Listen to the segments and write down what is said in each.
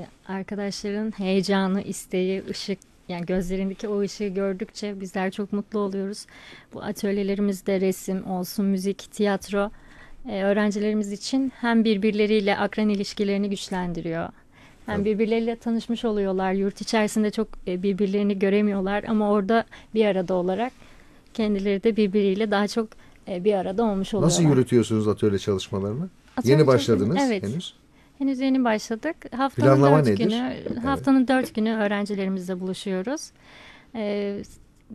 Arkadaşların heyecanı, isteği, ışık, yani gözlerindeki o ışığı gördükçe bizler çok mutlu oluyoruz. Bu atölyelerimizde resim olsun, müzik, tiyatro öğrencilerimiz için hem birbirleriyle akran ilişkilerini güçlendiriyor. Hem Tabii. birbirleriyle tanışmış oluyorlar. Yurt içerisinde çok birbirlerini göremiyorlar ama orada bir arada olarak kendileri de birbiriyle daha çok bir arada olmuş Nasıl oluyorlar. yürütüyorsunuz atölye çalışmalarını? Yeni Atölye çalışmaları, başladınız evet. henüz. Henüz yeni başladık. Haftanın Planlama dört nedir? günü, Evet. haftanın 4 günü öğrencilerimizle buluşuyoruz. Ee,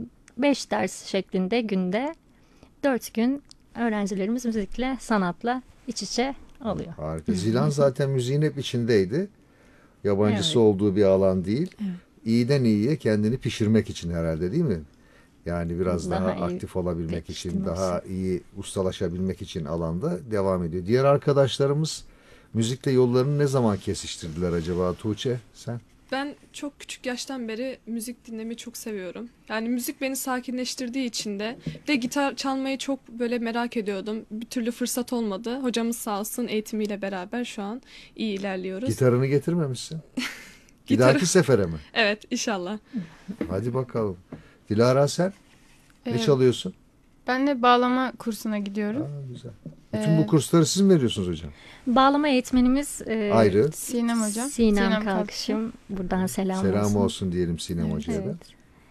5 ders şeklinde günde 4 gün öğrencilerimiz müzikle, sanatla iç içe oluyor. Harika. Zilan zaten müziğin hep içindeydi. Yabancısı Evet, olduğu bir alan değil. İyiden iyiye kendini pişirmek için herhalde, değil mi? Yani biraz daha daha iyi aktif olabilmek için, pekiştirmek için. daha iyi ustalaşabilmek için alanda devam ediyor. Diğer arkadaşlarımız müzikle yollarını ne zaman kesiştirdiler acaba, Tuğçe sen? Ben çok küçük yaştan beri müzik dinlemeyi çok seviyorum. Yani müzik beni sakinleştirdiği için de gitar çalmayı çok böyle merak ediyordum. Bir türlü fırsat olmadı. Hocamız sağ olsun eğitimiyle beraber şu an iyi ilerliyoruz. Gitarını getirmemişsin. Bir Gitarı dahaki sefere mi? evet inşallah. Hadi bakalım. Dilara sen ne Ee, çalıyorsun? Ben de bağlama kursuna gidiyorum. Aa, güzel. Bütün bu Ee, kursları siz mi veriyorsunuz hocam? Bağlama eğitmenimiz Ayrı. Sinem hocam. Sinem Kalkışım. Kalkışım. Buradan selam Selam olsun. olsun diyelim Sinem Evet. Hoca'ya da. Evet.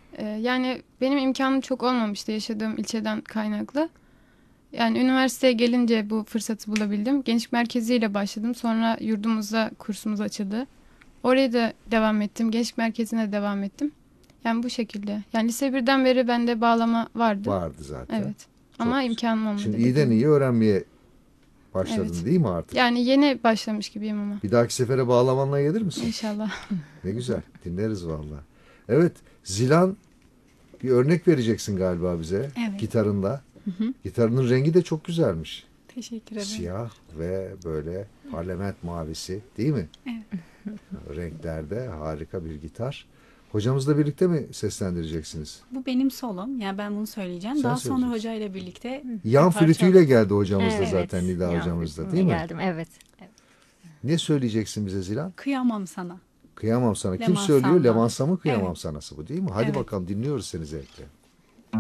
Yani benim imkanım çok olmamıştı yaşadığım ilçeden kaynaklı. Yani üniversiteye gelince bu fırsatı bulabildim. Gençlik merkeziyle başladım. Sonra yurdumuzda kursumuz açıldı. Oraya da devam ettim. Gençlik merkezine devam ettim. Yani bu şekilde. Yani lise birden beri bende bağlama vardı. Vardı zaten. Evet. Ama güzel. imkanım olmadı. Şimdi iyiden iyi öğrenmeye başladın, Evet. değil mi artık? Yani yeni başlamış gibiyim ama. Bir dahaki sefere bağlamanla gelir misin? İnşallah. Ne güzel. Dinleriz valla. Evet. Zilan, bir örnek vereceksin galiba bize. Evet. Gitarında. Gitarının rengi de çok güzelmiş. Teşekkür ederim. Siyah ve böyle parlament mavisi, değil mi? Evet. Renklerde harika bir gitar. Hocamızla birlikte mi seslendireceksiniz? Bu benim solom. Yani ben bunu söyleyeceğim. Sen Daha sonra söyleyeceksin. hocayla birlikte Yan parça flütüyle geldi hocamız da Evet. zaten, Nida Yan hocamız da, flütüne değil mi? Geldim, evet. Ne söyleyeceksin bize Zilan? kıyamam sana. Kıyamam sana. Kim Leman söylüyor? Sam'dan. Leman Sam'ın Kıyamam Evet. Sanası bu, değil mi? Hadi Evet. bakalım, dinliyoruz seni zevkle.